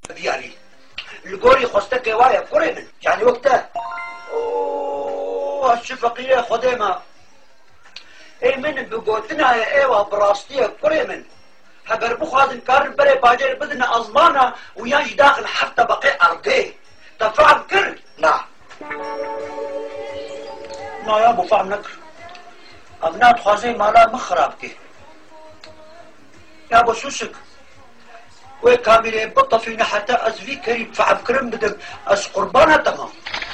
ديالي القوري خوستك وايا قري من يعني وقتها اوه الشفقية خديمة اي من بقوتنا ايوه براستية قري من هبر بخوازن كارن بري باجر بدنا ازمانة ويانج داخل حتى بقي ارضيه تفعل كر لا لا يا ابو فعل نكر ابنات خوازي مالا مخرابكي يا ابو سوسك وي كاميري بطفينا حتى ازفي كريم فعل كرم بدك از قربانة تمام